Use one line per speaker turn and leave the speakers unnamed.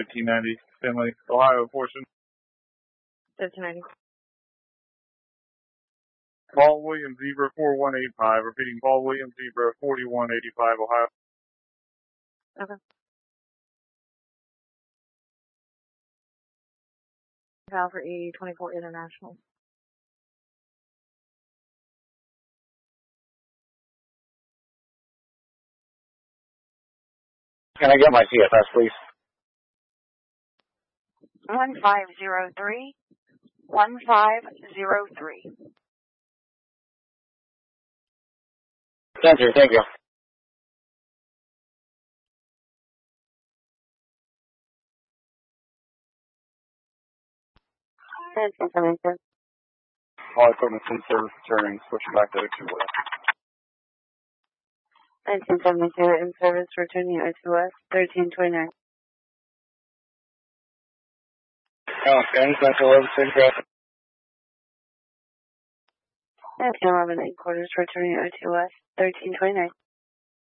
1590, Finley, Ohio portion.
1590.
Paul Williams, Zebra 4185, repeating Paul Williams, Zebra 4185, Ohio.
Okay. Cal for E24 International.
Can I get my CFS, please?
1503. 1503.
Center, thank you. All equipment in service returning, switching back to 02 West.
1972 in service returning 02 West, 1329.
Spanish, Central 11, same traffic.
1911 8 quarters returning 02 West, 1329.